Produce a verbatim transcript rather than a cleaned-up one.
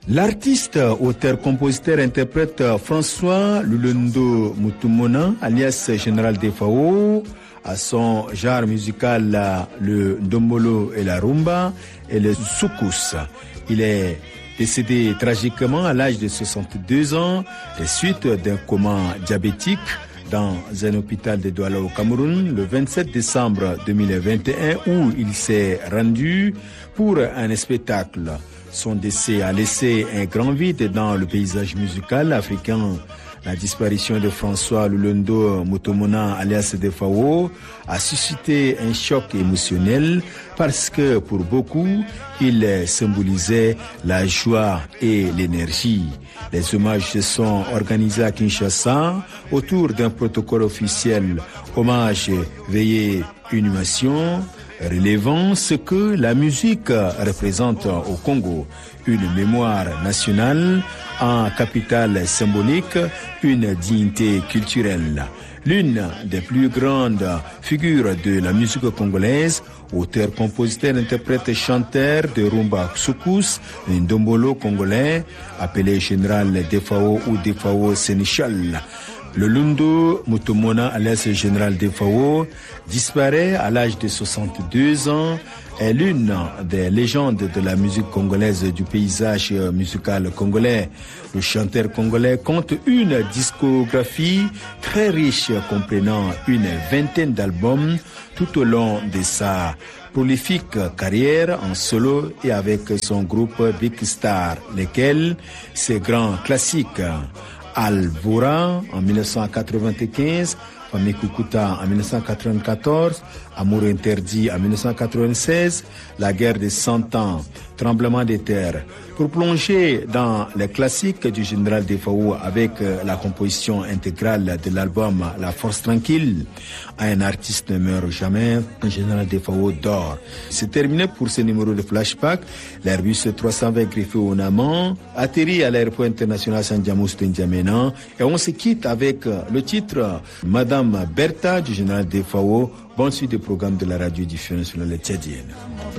L'artiste, auteur, compositeur, interprète François Lulendo Mutumona, alias Général Defao, à son genre musical le ndombolo et la rumba et le soukous. Il est décédé tragiquement à l'âge de soixante-deux ans des suites d'un coma diabétique dans un hôpital de Douala au Cameroun le vingt-sept décembre deux mille vingt et un où il s'est rendu pour un spectacle. Son décès a laissé un grand vide dans le paysage musical africain. La disparition de François Lulendo Mutumona alias Defao a suscité un choc émotionnel parce que pour beaucoup, il symbolisait la joie et l'énergie. Les hommages se sont organisés à Kinshasa autour d'un protocole officiel. Hommage, veillée, inhumation, relevant ce que la musique représente au Congo. Une mémoire nationale, un capital symbolique, une dignité culturelle. L'une des plus grandes figures de la musique congolaise, auteur, compositeur, interprète, chanteur de rumba soukous, un ndombolo congolais, appelé Général Defao ou Defao Sénéchal. Lulendo Mutumona alias Général Defao disparaît à l'âge de soixante-deux ans, est l'une des légendes de la musique congolaise, du paysage musical congolais. Le chanteur congolais compte une discographie très riche comprenant une vingtaine d'albums tout au long de sa prolifique carrière en solo et avec son groupe Big Star, lesquels ses grands classiques Alvora en mille neuf cent quatre-vingt-quinze, Famille Kukuta en mille neuf cent quatre-vingt-quatorze, Amour interdit en mille neuf cent quatre-vingt-seize, La guerre des cent ans, Tremblement des terres. Pour plonger dans les classiques du Général Defao avec la composition intégrale de l'album La Force Tranquille, un artiste ne meurt jamais, un Général Defao dort. C'est terminé pour ce numéro de Flashback. L'Airbus trois cent vingt griffé au Naman atterrit à l'aéroport international Sandiamous de N'Djamena et on se quitte avec le titre Madame Bertha du Général Defao. Bonne suite des programmes de la radio diffusion nationale tchadienne.